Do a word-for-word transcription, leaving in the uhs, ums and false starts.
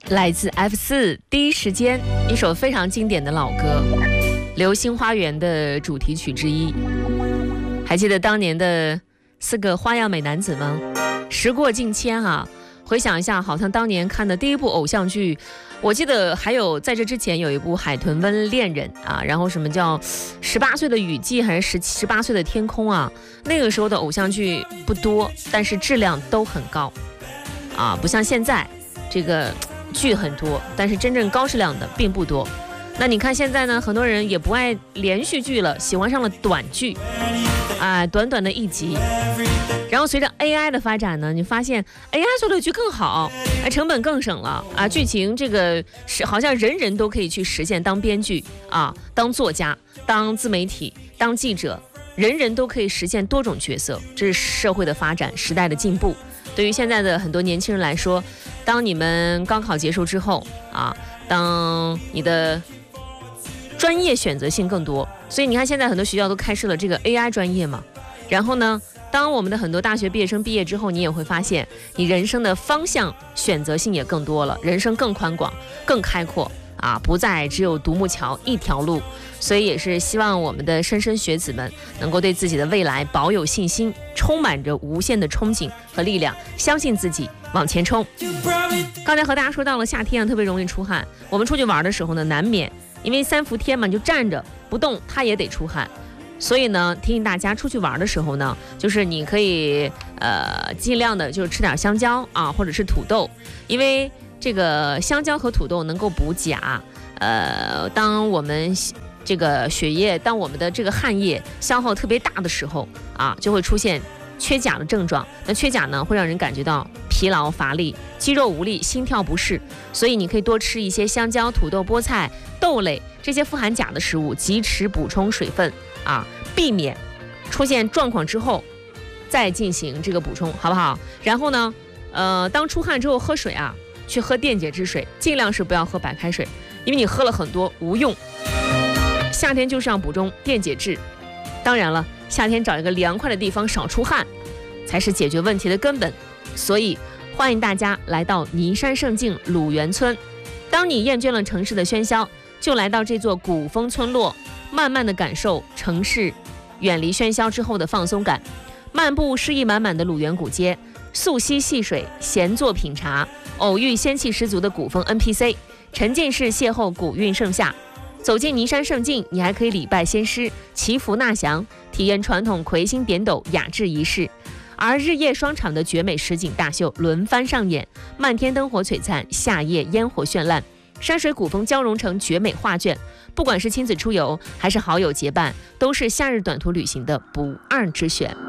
来自 F 四第一时间，一首非常经典的老歌，《流星花园》的主题曲之一。还记得当年的四个花样美男子吗？时过境迁啊，回想一下，好像当年看的第一部偶像剧，我记得还有在这之前有一部《海豚湾恋人》啊，然后什么叫十八岁的雨季还是十十八岁的天空啊？那个时候的偶像剧不多，但是质量都很高啊，不像现在这个剧很多，但是真正高质量的并不多。那你看现在呢，很多人也不爱连续剧了，喜欢上了短剧啊，短短的一集。然后随着 A I 的发展呢，你发现 A I 做的剧更好，成本更省了啊，剧情这个是好像人人都可以去实现当编剧啊，当作家，当自媒体，当记者，人人都可以实现多种角色。这是社会的发展，时代的进步。对于现在的很多年轻人来说，当你们高考结束之后啊，当你的专业选择性更多，所以你看现在很多学校都开设了这个 A I 专业嘛。然后呢，当我们的很多大学毕业生毕业之后，你也会发现你人生的方向选择性也更多了，人生更宽广更开阔啊，不再只有独木桥一条路。所以也是希望我们的莘莘学子们能够对自己的未来保有信心，充满着无限的憧憬和力量，相信自己往前冲。刚才和大家说到了夏天啊，特别容易出汗，我们出去玩的时候呢，难免因为三伏天嘛，你就站着不动它也得出汗。所以呢，提醒大家出去玩的时候呢，就是你可以呃尽量的就是吃点香蕉啊，或者是土豆，因为这个香蕉和土豆能够补钾。呃，当我们这个血液，当我们的这个汗液消耗特别大的时候啊，就会出现缺钾的症状。那缺钾呢，会让人感觉到疲劳乏力、肌肉无力、心跳不适。所以你可以多吃一些香蕉、土豆、菠菜、豆类这些富含钾的食物，及时补充水分啊，避免出现状况之后再进行这个补充，好不好？然后呢，呃，当出汗之后喝水啊，去喝电解质水，尽量是不要喝白开水，因为你喝了很多无用。夏天就是要补充电解质，当然了，夏天找一个凉快的地方少出汗才是解决问题的根本。所以欢迎大家来到尼山胜境鲁源村，当你厌倦了城市的喧嚣，就来到这座古风村落，慢慢的感受城市远离喧嚣之后的放松感，漫步诗意满满的鲁源古街，溯溪戏水，闲坐品茶，偶遇仙气十足的古风 N P C， 沉浸式邂逅古韵盛夏。走进尼山胜境，你还可以礼拜仙师，祈福纳祥，体验传统魁星点斗雅致仪式。而日夜双场的绝美实景大秀轮番上演，漫天灯火璀璨，夏夜烟火绚烂，山水古风交融成绝美画卷。不管是亲子出游还是好友结伴，都是夏日短途旅行的不二之选。